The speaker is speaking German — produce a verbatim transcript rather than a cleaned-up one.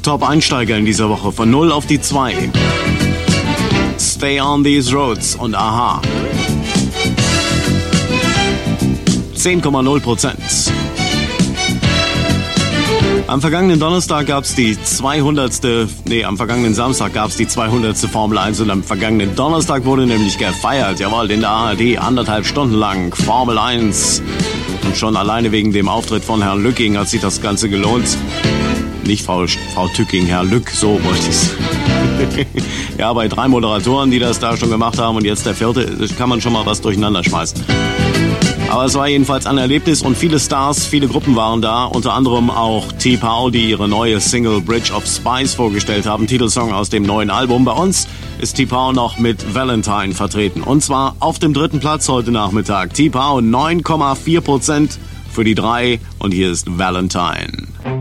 Top-Einsteiger in dieser Woche von null auf die zwei. Stay on these roads und Aha. zehn Komma null Prozent. Am vergangenen Donnerstag gab es die zweihundertste. Nee, am vergangenen Samstag gab es die zweihundertste Formel eins und am vergangenen Donnerstag wurde nämlich gefeiert. Jawohl, in der A R D anderthalb Stunden lang Formel eins. Und schon alleine wegen dem Auftritt von Herrn Lücking hat sich das Ganze gelohnt. Nicht Frau, Frau Tücking, Herr Lück, so wollte ich es. Ja, bei drei Moderatoren, die das da schon gemacht haben und jetzt der vierte, kann man schon mal was durcheinander schmeißen. Aber es war jedenfalls ein Erlebnis und viele Stars, viele Gruppen waren da, unter anderem auch T-Pow, die ihre neue Single Bridge of Spies vorgestellt haben, Titelsong aus dem neuen Album. Bei uns ist T-Pow noch mit Valentine vertreten und zwar auf dem dritten Platz heute Nachmittag. T-Pow neun Komma vier Prozent für die drei und hier ist Valentine.